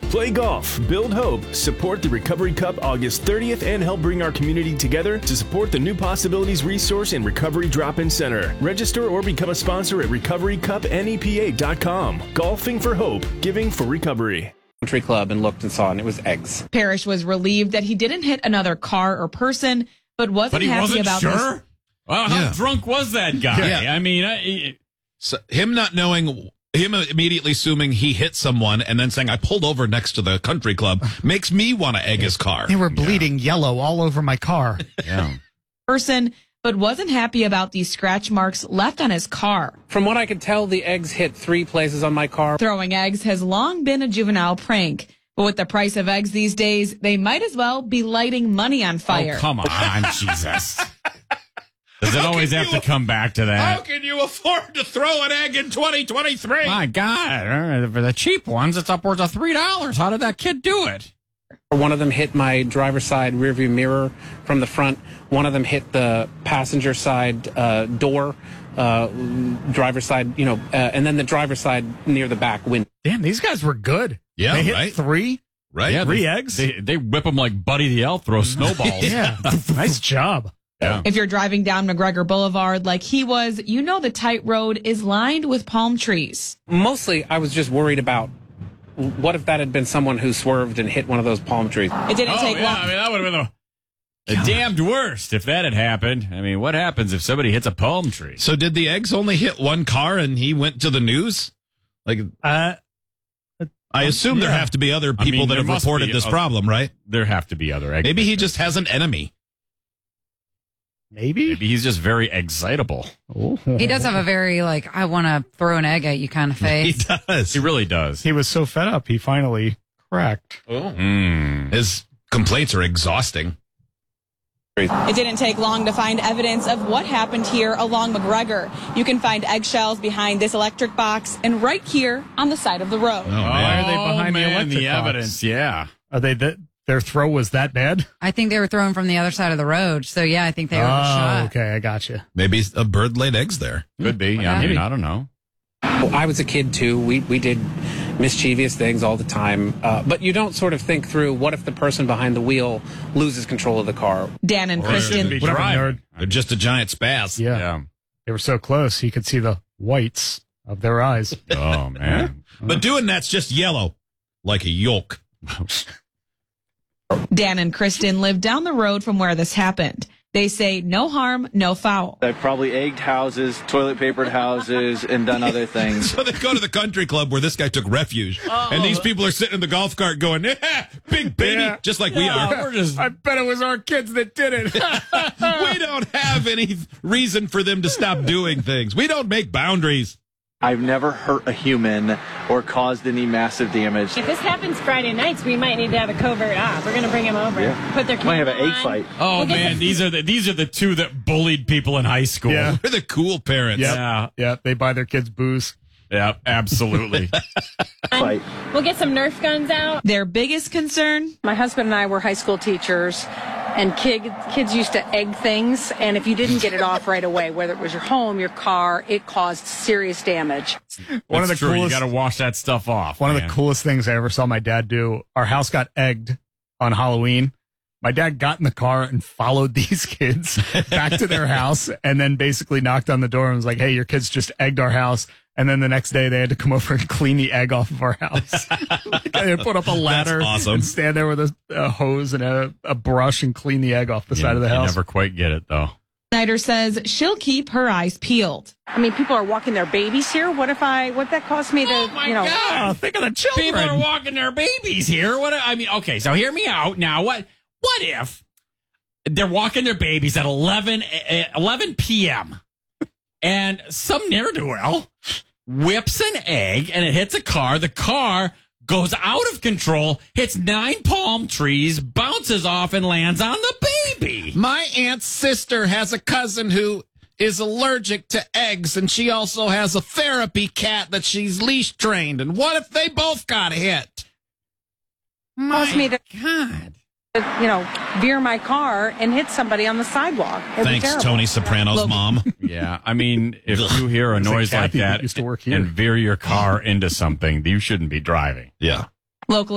Play golf, build hope, support the Recovery Cup August 30th, and help bring our community together to support the New Possibilities Resource and Recovery Drop-In Center. Register or become a sponsor at recoverycupnepa.com. Golfing for hope, giving for recovery. Country Club and looked and saw, and it was eggs. Parrish was relieved that he didn't hit another car or person, but wasn't happy about sure? this. Well, how drunk was that guy? Yeah. I mean, so him not knowing, him immediately assuming he hit someone and then saying, I pulled over next to the country club, makes me want to egg his car. They were bleeding yellow all over my car. yeah. Person, but wasn't happy about these scratch marks left on his car. From what I could tell, the eggs hit 3 places on my car. Throwing eggs has long been a juvenile prank, but with the price of eggs these days, they might as well be lighting money on fire. Oh, come on, Jesus. Does it always have to come back to that? How can you afford to throw an egg in 2023? My God, for the cheap ones, it's upwards of $3. How did that kid do it? One of them hit my driver's side rearview mirror from the front. One of them hit the passenger side door, driver's side, and then the driver's side near the back window. Damn, these guys were good. Yeah, they hit right? 3. Right? Yeah, 3 eggs. They whip them like Buddy the Elf, throw snowballs. Yeah, nice job. Yeah. If you're driving down McGregor Boulevard like he was, you know the tight road is lined with palm trees. Mostly, I was just worried about what if that had been someone who swerved and hit one of those palm trees. It didn't take long. I mean, that would have been the damned worst if that had happened. I mean, what happens if somebody hits a palm tree? So did the eggs only hit one car and he went to the news? Like, I assume there have to be other people that have reported this problem, right? There have to be other eggs. Maybe he just has an enemy. Maybe he's just very excitable. He does have a very, I want to throw an egg at you kind of face. He does. He really does. He was so fed up, he finally cracked. His complaints are exhausting. It didn't take long to find evidence of what happened here along McGregor. You can find eggshells behind this electric box and right here on the side of the road. Why are they behind the electric box? evidence? Yeah. Are they their throw was that bad? I think they were thrown from the other side of the road. So, yeah, I think they were shot. Okay, I got you. Maybe a bird laid eggs there. Could be. Yeah. I mean, I don't know. Well, I was a kid, too. We did mischievous things all the time. But you don't sort of think through, what if the person behind the wheel loses control of the car? Dan and Kristen. Whatever, nerd. They're just a giant spaz. Yeah. They were so close, he could see the whites of their eyes. Oh, man. But doing that's just yellow, like a yolk. Dan and Kristen live down the road from where this happened. They say no harm, no foul. I've probably egged houses, toilet papered houses, and done other things. So they go to the country club where this guy took refuge. And these people are sitting in the golf cart going, big baby, just like we are. I bet it was our kids that did it. We don't have any reason for them to stop doing things. We don't make boundaries. I've never hurt a human or caused any massive damage. If this happens Friday nights, we might need to have a covert op. We're going to bring them over. Yeah. Put their Might have camera an egg on. fight. Oh, man, these are the two that bullied people in high school. Yeah. We're the cool parents. Yep. Yeah, they buy their kids booze. Yeah, absolutely. Fight. We'll get some Nerf guns out. Their biggest concern? My husband and I were high school teachers, and kids used to egg things, and if you didn't get it off right away, whether it was your home, your car, it caused serious damage. One of the true. coolest, You got to wash that stuff off. One of the coolest things I ever saw my dad do, our house got egged on Halloween. My dad got in the car and followed these kids back to their house and then basically knocked on the door and was like, hey, your kids just egged our house. And then the next day they had to come over and clean the egg off of our house. They had to put up a ladder and stand there with a hose and a brush and clean the egg off the side of the house. I never quite get it, though. Snyder says she'll keep her eyes peeled. I mean, people are walking their babies here. What that cost me to, God. Think of the children. People are walking their babies here. Okay, so hear me out now. What if they're walking their babies at 11 p.m. and some ne'er-do-well whips an egg and it hits a car. The car goes out of control, hits 9 palm trees, bounces off and lands on the baby. My aunt's sister has a cousin who is allergic to eggs, and she also has a therapy cat that she's leash trained. And what if they both got hit? Cost me to, God. veer my car and hit somebody on the sidewalk. Thanks, Tony Soprano's mom. Yeah, I mean, if you hear a noise like Kathy that used to work here. and veer your car into something, you shouldn't be driving. Yeah. Local